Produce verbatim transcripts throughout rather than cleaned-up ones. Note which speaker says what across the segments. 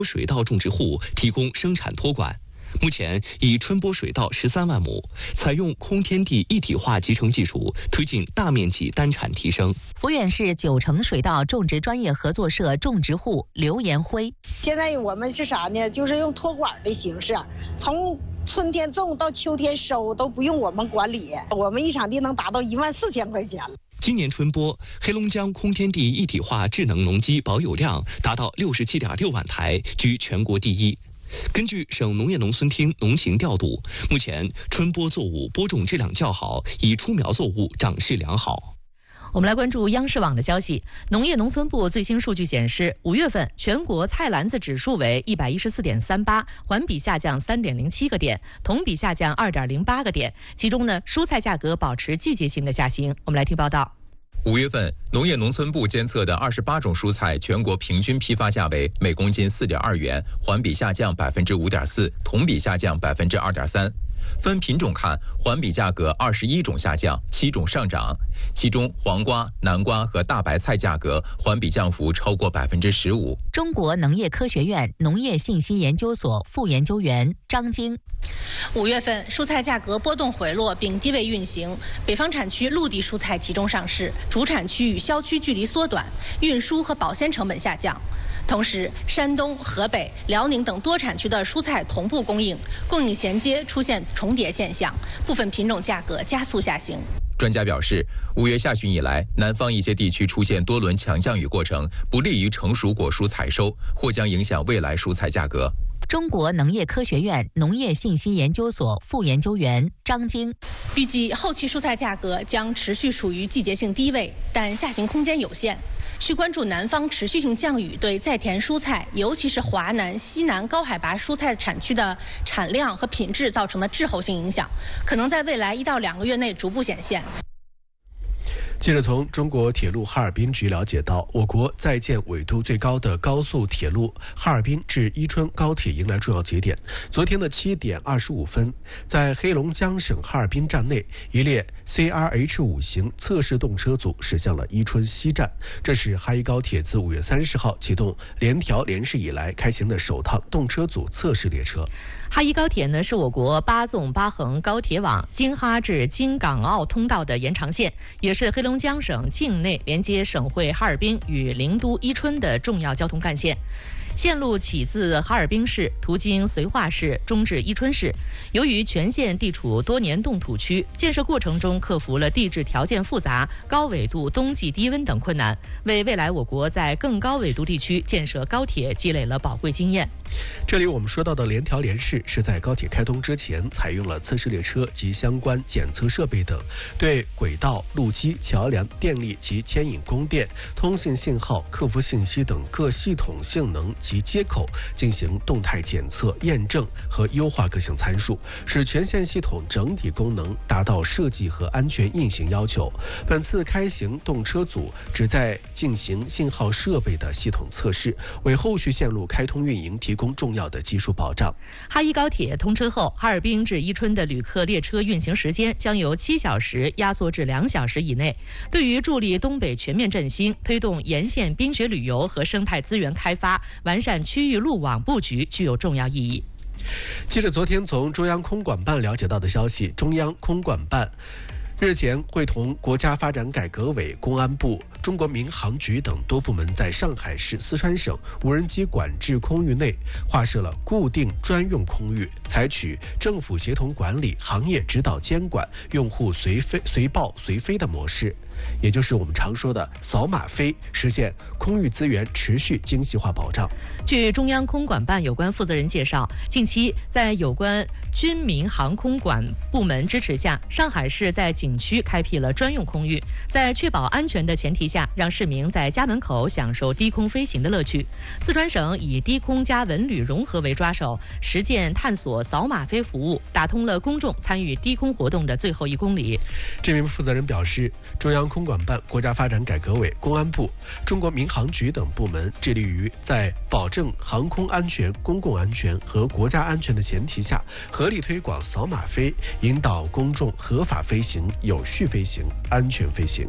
Speaker 1: 水稻种植户提供生产托管。目前，以春播水稻十三万亩，采用空天地一体化集成技术，推进大面积单产提升。
Speaker 2: 抚远市九成水稻种植专业合作社种植户刘延辉：
Speaker 3: 现在我们是啥呢？就是用托管的形式，从春天种到秋天收都不用我们管理，我们一场地能达到一万四千块钱了。
Speaker 1: 今年春播，黑龙江空天地一体化智能农机保有量达到六十七点六万台，居全国第一。根据省农业农村厅农情调度，目前春播作物播种质量较好，已出苗作物长势良好。
Speaker 2: 我们来关注央视网的消息，农业农村部最新数据显示，五月份全国菜篮子指数为一百一十四点三八，环比下降三点零七个点，同比下降二点零八个点。其中呢，蔬菜价格保持季节性的下行。我们来听报道。
Speaker 4: 五月份，农业农村部监测的二十八种蔬菜全国平均批发价为每公斤四点二元，环比下降百分之五点四，同比下降百分之二点三。分品种看，环比价格二十一种下降，七种上涨。其中，黄瓜、南瓜和大白菜价格环比降幅超过百分之十五。
Speaker 2: 中国农业科学院农业信息研究所副研究员张晶：
Speaker 5: 五月份蔬菜价格波动回落并低位运行，北方产区陆地蔬菜集中上市，主产区与销区距离缩短，运输和保鲜成本下降。同时，山东、河北、辽宁等多产区的蔬菜同步供应，供应衔接出现重叠现象，部分品种价格加速下行。
Speaker 4: 专家表示，五月下旬以来，南方一些地区出现多轮强降雨过程，不利于成熟果蔬采收，或将影响未来蔬菜价格。
Speaker 2: 中国农业科学院农业信息研究所副研究员张晶：
Speaker 5: 预计后期蔬菜价格将持续处于季节性低位，但下行空间有限。需关注南方持续性降雨对在田蔬菜，尤其是华南、西南高海拔蔬菜产区的产量和品质造成的滞后性影响，可能在未来一到两个月内逐步显现。
Speaker 6: 记者从中国铁路哈尔滨局了解到，我国在建纬度最高的高速铁路哈尔滨至伊春高铁迎来重要节点。昨天的七点二十五分，在黑龙江省哈尔滨站内，一列 C R H 五 型测试动车组驶向了伊春西站。这是哈伊高铁自五月三十号启动联调联试以来开行的首趟动车组测试列车。
Speaker 2: 哈伊高铁呢，是我国八纵八横高铁网京哈至京港澳通道的延长线，也是黑龙江省境内连接省会哈尔滨与灵都伊春的重要交通干线。线路起自哈尔滨市，途经绥化市，终至伊春市。由于全线地处多年冻土区，建设过程中克服了地质条件复杂、高纬度、冬季低温等困难，为未来我国在更高纬度地区建设高铁积累了宝贵经验。
Speaker 6: 这里我们说到的联调联试是在高铁开通之前，采用了测试列车及相关检测设备等，对轨道、路基、桥梁、电力及牵引供电、通信信号、客服信息等各系统性能及接口进行动态检测、验证和优化各项参数，使全线系统整体功能达到设计和安全运行要求。本次开行动车组旨在进行信号设备的系统测试，为后续线路开通运营提供重要的技术保障。
Speaker 2: 哈伊高铁通车后，哈尔滨至伊春的旅客列车运行时间将由七小时压缩至两小时以内，对于助力东北全面振兴、推动沿线冰雪旅游和生态资源开发、完善区域路网布局具有重要意义。
Speaker 6: 记者昨天从中央空管办了解到的消息，中央空管办日前会同国家发展改革委、公安部、中国民航局等多部门在上海市四川省无人机管制空域内划设了固定专用空域，采取政府协同管理、行业指导监管、用户随飞随报随飞的模式，也就是我们常说的扫码飞，实现空域资源持续精细化保障。
Speaker 2: 据中央空管办有关负责人介绍，近期在有关军民航空管部门支持下，上海市在景区开辟了专用空域，在确保安全的前提下，让市民在家门口享受低空飞行的乐趣。四川省以低空加文旅融合为抓手，实践探索扫码飞服务，打通了公众参与低空活动的最后一公里。
Speaker 6: 这名负责人表示，中央空管办、国家发展改革委、公安部、中国民航局等部门致力于在保证航空安全、公共安全和国家安全的前提下，合力推广扫码飞，引导公众合法飞行、有序飞行、安全飞行。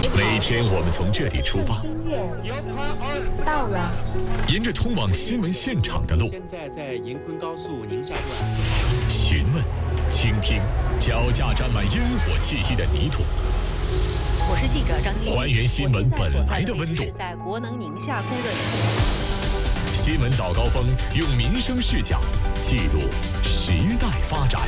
Speaker 7: 每天我们从这里出发，
Speaker 8: 到了，
Speaker 7: 沿着通往新闻现场的路，
Speaker 6: 现在在银昆高速宁夏段四号，
Speaker 7: 询问、倾听脚下沾满烟火气息的泥土。
Speaker 8: 我是记者张晶，
Speaker 7: 还原新闻本来的温度。
Speaker 8: 是在国能宁夏供热站。
Speaker 7: 新闻早高峰用民生视角记录时代发展。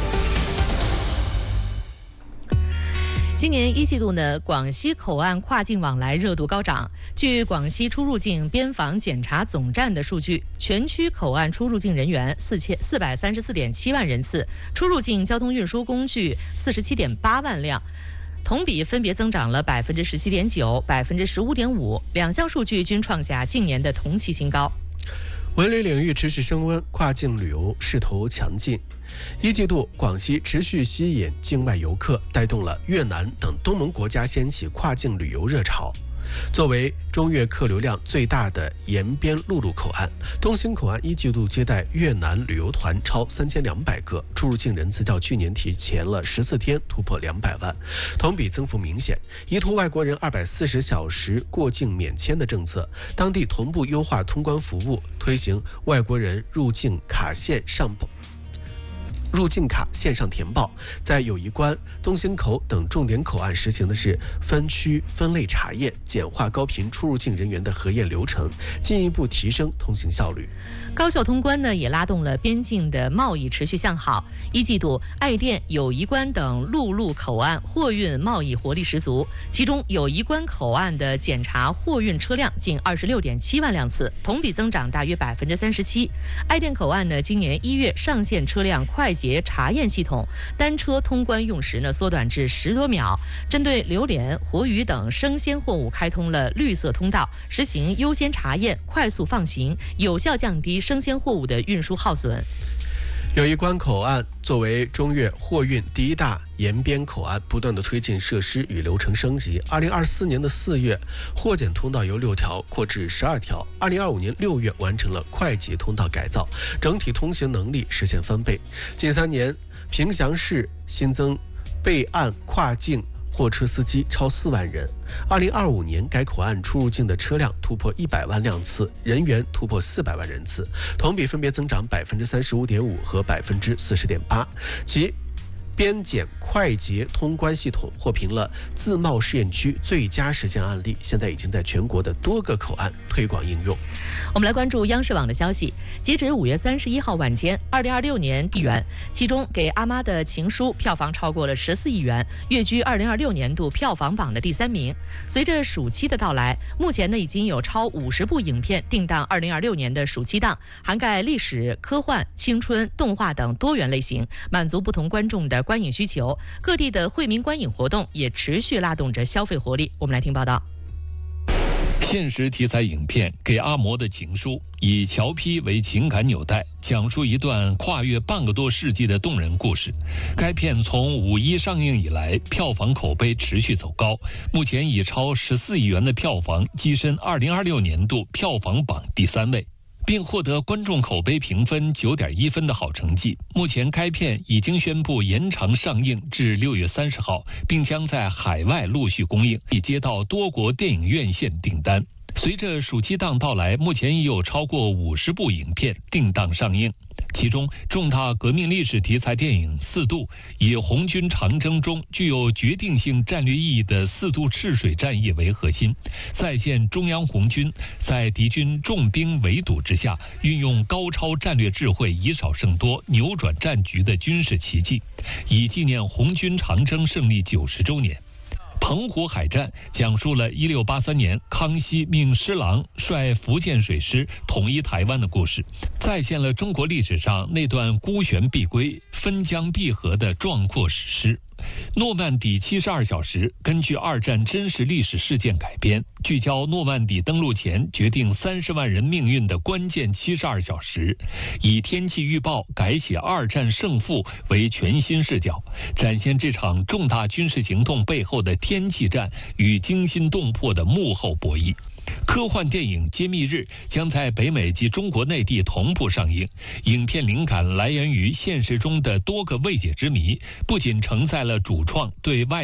Speaker 2: 今年一季度呢，广西口岸跨境往来热度高涨。据广西出入境边防检查总站的数据，全区口岸出入境人员四千四百三十四点七万人次，出入境交通运输工具四十七点八万辆。同比分别增长了百分之十七点九、百分之十五点五，两项数据均创下近年的同期新高。
Speaker 6: 文旅领域持续升温，跨境旅游势头强劲。一季度，广西持续吸引境外游客，带动了越南等东盟国家掀起跨境旅游热潮。作为中越客流量最大的沿边陆路口岸，东兴口岸一季度接待越南旅游团超三千两百个，出入境人次较去年提前了十四天，突破两百万，同比增幅明显。依托外国人二百四十小时过境免签的政策，当地同步优化通关服务，推行外国人入境卡线上报。入境卡线上填报，在友谊关、东兴口等重点口岸实行的是分区分类查验，简化高频出入境人员的核验流程，进一步提升通行效率。
Speaker 2: 高效通关呢，也拉动了边境的贸易持续向好。一季度，爱甸、友谊关等陆路口岸货运贸易活力十足，其中友谊关口岸的检查货运车辆近二十六点七万辆次，同比增长大约百分之三十七。爱甸口岸呢，今年一月上线车辆快捷查验系统，单车通关用时呢缩短至十多秒。针对榴莲、活鱼等生鲜货物开通了绿色通道，实行优先查验、快速放行，有效降低生鲜货物的运输耗损。
Speaker 6: 友谊关口岸作为中越货运第一大沿边口岸，不断的推进设施与流程升级。二零二四年的四月，货检通道由六条扩至十二条；二零二五年六月完成了快捷通道改造，整体通行能力实现翻倍。近三年，凭祥市新增备案跨境货车司机超四万人。二零二五年，该口岸出入境的车辆突破一百万辆次，人员突破四百万人次，同比分别增长百分之三十五点五和百分之四十点八。其边检快捷通关系统获评了自贸试验区最佳实践案例，现在已经在全国的多个口岸推广应用。
Speaker 2: 我们来关注央视网的消息，截止五月三十一号晚间，二零二六年亿元，其中给阿妈的情书票房超过了十四亿元，跃居二零二六年度票房榜的第三名。随着暑期的到来，目前呢已经有超五十部影片定档二零二六年的暑期档，涵盖历史、科幻、青春、动画等多元类型，满足不同观众的观影需求。各地的惠民观影活动也持续拉动着消费活力。我们来听报道。
Speaker 9: 现实题材影片《给阿嬷的情书》以乔坯为情感纽带，讲述一段跨越半个多世纪的动人故事。该片从五一上映以来，票房口碑持续走高，目前以超十四亿元的票房跻身二零二六年度票房榜第三位，并获得观众口碑评分九点一分的好成绩。目前该片已经宣布延长上映至六月三十号，并将在海外陆续公映，已接到多国电影院线订单。随着暑期档到来，目前已有超过五十部影片定档上映。其中，重大革命历史题材电影《四渡》以红军长征中具有决定性战略意义的四渡赤水战役为核心，再现中央红军在敌军重兵围堵之下，运用高超战略智慧，以少胜多，扭转战局的军事奇迹，以纪念红军长征胜利九十周年。澎湖海战讲述了一六八三年康熙命施琅率福建水师统一台湾的故事，再现了中国历史上那段孤悬碧归、分江闭河的壮阔史诗。诺曼底七十二小时根据二战真实历史事件改编，聚焦诺曼底登陆前决定三十万人命运的关键七十二小时，以天气预报改写二战胜负为全新视角，展现这场重大军事行动背后的天气战与惊心动魄的幕后博弈。科幻电影《揭秘日》将在北美及中国内地同步上映。影片灵感来源于现实中的多个未解之谜，不仅承载了主创对外